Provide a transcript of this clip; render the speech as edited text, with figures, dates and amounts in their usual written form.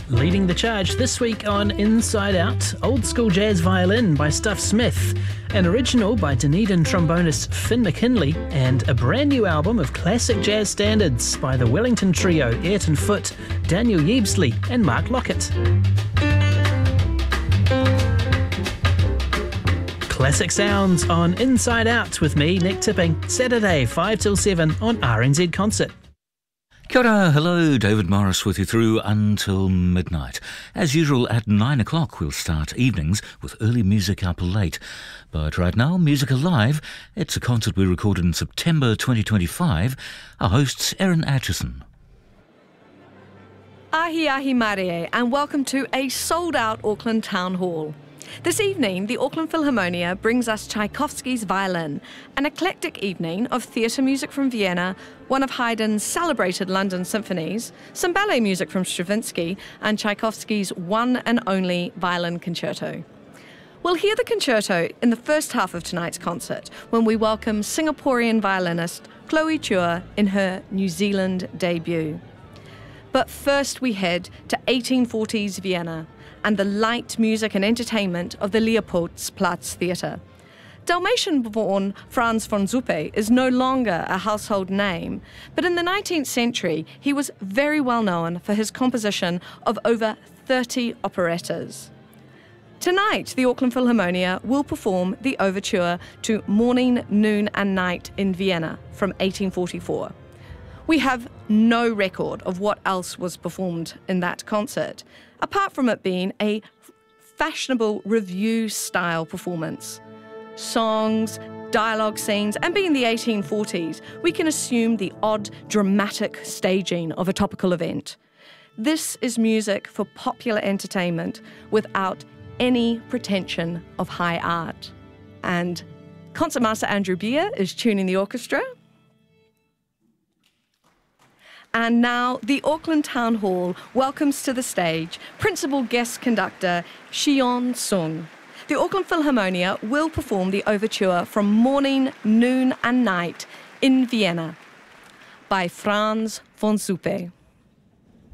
Leading the charge this week on Inside Out, old school jazz violin by Stuff Smith, an original by Dunedin trombonist Finn McKinley, and a brand new album of classic jazz standards by the Wellington trio Ayrton Foote, Daniel Yeabesley and Mark Lockett. Classic sounds on Inside Out with me, Nick Tipping, Saturday 5 till 7 on RNZ Concert. Kia ora, hello, David Morris with you through until midnight. As usual, at 9 o'clock we'll start evenings with early music up late. But right now, Music Alive, it's a concert we recorded in September 2025. Our host's Erin Atchison. Ahi ahi marie, and welcome to a sold-out Auckland Town Hall. This evening, the Auckland Philharmonia brings us Tchaikovsky's Violin, an eclectic evening of theatre music from Vienna, one of Haydn's celebrated London symphonies, some ballet music from Stravinsky, and Tchaikovsky's one and only violin concerto. We'll hear the concerto in the first half of tonight's concert, when we welcome Singaporean violinist Chloe Chua in her New Zealand debut. But first we head to 1840s Vienna, and the light music and entertainment of the Leopoldsplatz Theatre. Dalmatian-born Franz von Zuppe is no longer a household name, but in the 19th century he was very well known for his composition of over 30 operettas. Tonight, the Auckland Philharmonia will perform the overture to Morning, Noon and Night in Vienna from 1844. We have no record of what else was performed in that concert, apart from it being a fashionable revue-style performance. Songs, dialogue scenes, and being the 1840s, we can assume the odd, dramatic staging of a topical event. This is music for popular entertainment without any pretension of high art. And Concertmaster Andrew Beer is tuning the orchestra. And now, the Auckland Town Hall welcomes to the stage Principal Guest Conductor Xion Sung. The Auckland Philharmonia will perform the overture from Morning, Noon and Night in Vienna by Franz von Zuppe.